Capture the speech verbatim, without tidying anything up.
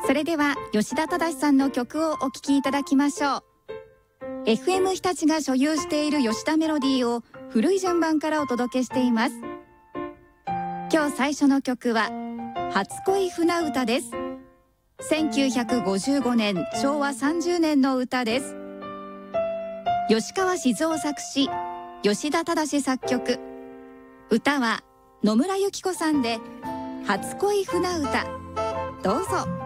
それでは吉田忠さんの曲をお聴きいただきましょう。 エフエム 日立が所有している吉田メロディーを古い順番からお届けしています。今日最初の曲は初恋船歌です。せんきゅうひゃくごじゅうごねんしょうわさんじゅうねんの歌です。吉川静夫作詞、吉田忠作曲。歌は野村由紀子さんで初恋船歌。どうぞ。